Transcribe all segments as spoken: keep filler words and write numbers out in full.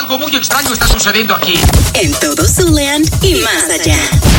Algo muy extraño está sucediendo aquí. En todo Zooland y más allá.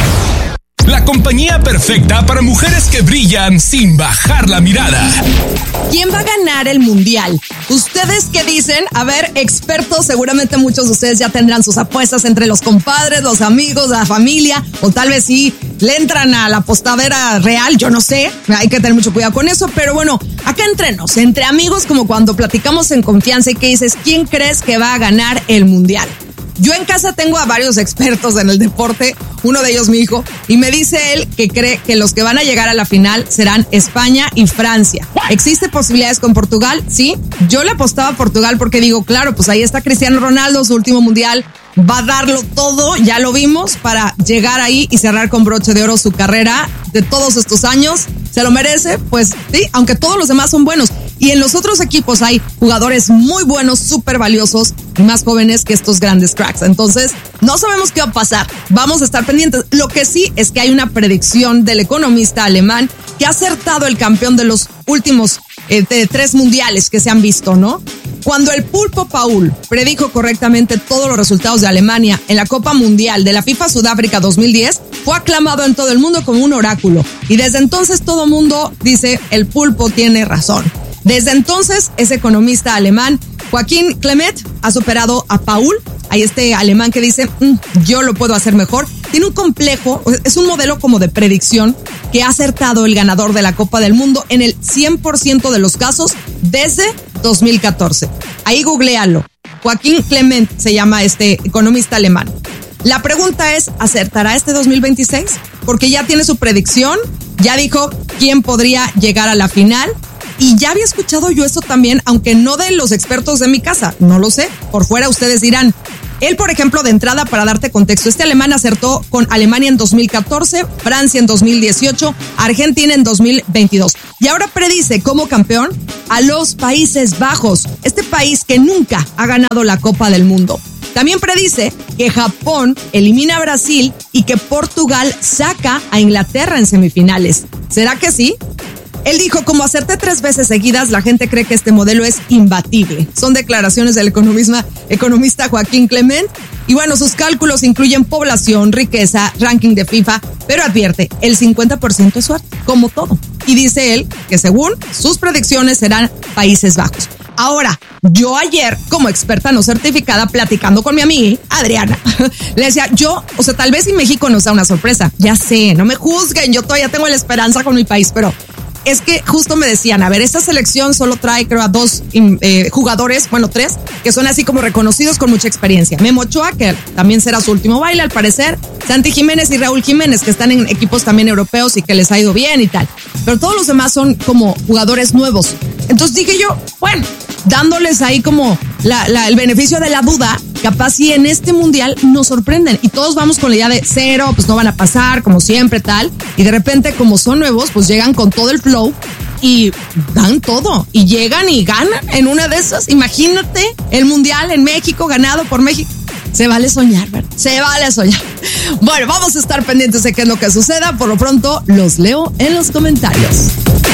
La compañía perfecta para mujeres que brillan sin bajar la mirada. ¿Quién va a ganar el mundial? ¿Ustedes qué dicen? A ver, expertos, seguramente muchos de ustedes ya tendrán sus apuestas entre los compadres, los amigos, la familia, o tal vez sí le entran a la apostadera real, yo no sé, hay que tener mucho cuidado con eso, pero bueno, acá entre nos, entre amigos, como cuando platicamos en confianza y que dices, ¿quién crees que va a ganar el mundial? Yo en casa tengo a varios expertos en el deporte, uno de ellos mi hijo, y me dice él que cree que los que van a llegar a la final serán España y Francia. ¿Existe posibilidades con Portugal? Sí, yo le apostaba a Portugal porque digo, claro, pues ahí está Cristiano Ronaldo, su último mundial, va a darlo todo, ya lo vimos, para llegar ahí y cerrar con broche de oro su carrera de todos estos años. Se lo merece, pues sí, aunque todos los demás son buenos. Y en los otros equipos hay jugadores muy buenos, súper valiosos y más jóvenes que estos grandes cracks. Entonces, no sabemos qué va a pasar. Vamos a estar pendientes. Lo que sí es que hay una predicción del economista alemán que ha acertado el campeón de los últimos eh, de tres mundiales que se han visto, ¿no? Cuando el Pulpo Paul predijo correctamente todos los resultados de Alemania en la Copa Mundial de la FIFA Sudáfrica dos mil diez, fue aclamado en todo el mundo como un oráculo. Y desde entonces todo mundo dice, el Pulpo tiene razón. Desde entonces, ese economista alemán, Joaquín Clement, ha superado a Paul. Hay este alemán que dice, mmm, yo lo puedo hacer mejor. Tiene un complejo, es un modelo como de predicción que ha acertado el ganador de la Copa del Mundo en el cien por ciento de los casos desde dos mil catorce. Ahí googlealo. Joaquín Clement se llama este economista alemán. La pregunta es, ¿acertará este dos mil veintiséis? Porque ya tiene su predicción, ya dijo quién podría llegar a la final. Y ya había escuchado yo eso también, aunque no de los expertos de mi casa, no lo sé, por fuera ustedes dirán. Él, por ejemplo, de entrada, para darte contexto, este alemán acertó con Alemania en dos mil catorce, Francia en dos mil dieciocho, Argentina en dos mil veintidós. Y ahora predice como campeón a los Países Bajos, este país que nunca ha ganado la Copa del Mundo. También predice que Japón elimina a Brasil y que Portugal saca a Inglaterra en semifinales. ¿Será que sí? Él dijo, como acerté tres veces seguidas, la gente cree que este modelo es imbatible. Son declaraciones del economista, economista Joaquín Clement. Y bueno, sus cálculos incluyen población, riqueza, ranking de FIFA, pero advierte, el cincuenta por ciento es suerte, como todo. Y dice él que según sus predicciones serán Países Bajos. Ahora, yo ayer, como experta no certificada, platicando con mi amiga Adriana, le decía, yo, o sea, tal vez si México nos da una sorpresa. Ya sé, no me juzguen, yo todavía tengo la esperanza con mi país, pero es que justo me decían, a ver, esta selección solo trae, creo, a dos eh, jugadores, bueno, tres, que son así como reconocidos con mucha experiencia. Memo Ochoa, que también será su último baile, al parecer. Santi Jiménez y Raúl Jiménez, que están en equipos también europeos y que les ha ido bien y tal. Pero todos los demás son como jugadores nuevos. Entonces dije yo, bueno, dándoles ahí como la, la, el beneficio de la duda, capaz si en este mundial nos sorprenden y todos vamos con la idea de cero, pues no van a pasar, como siempre, tal, y de repente, como son nuevos, pues llegan con todo el flow y dan todo, y llegan y ganan en una de esas. Imagínate el mundial en México, ganado por México. Se vale soñar, ¿verdad? Se vale soñar. Bueno, vamos a estar pendientes de qué es lo que suceda. Por lo pronto, los leo en los comentarios.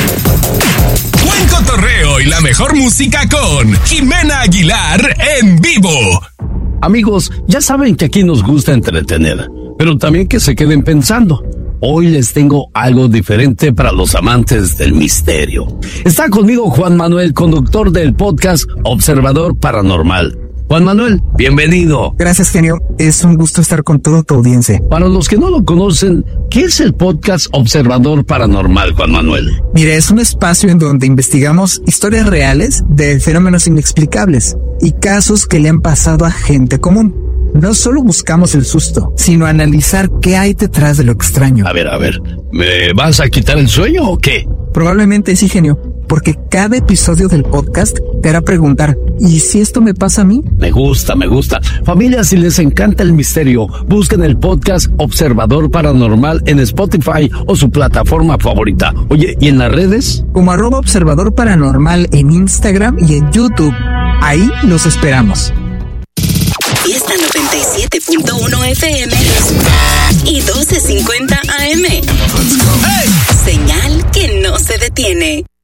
Buen cotorreo y la mejor música con Jimena Aguilar en vivo. Amigos, ya saben que aquí nos gusta entretener, pero también que se queden pensando. Hoy les tengo algo diferente para los amantes del misterio. Está conmigo Juan Manuel, conductor del podcast Observador Paranormal. Juan Manuel, bienvenido. Gracias, genio. Es un gusto estar con toda tu audiencia. Para los que no lo conocen, ¿qué es el podcast Observador Paranormal, Juan Manuel? Mire, es un espacio en donde investigamos historias reales de fenómenos inexplicables y casos que le han pasado a gente común. No solo buscamos el susto, sino analizar qué hay detrás de lo extraño. A ver, a ver, ¿me vas a quitar el sueño o qué? Probablemente sí, genio, porque cada episodio del podcast te hará preguntar, ¿y si esto me pasa a mí? Me gusta, me gusta. Familia, si les encanta el misterio, busquen el podcast Observador Paranormal en Spotify o su plataforma favorita. Oye, ¿y en las redes? Como arroba Observador Paranormal en Instagram y en YouTube. Ahí los esperamos. Fiesta noventa y siete punto uno F M y doce cincuenta A M. Señal que no se detiene.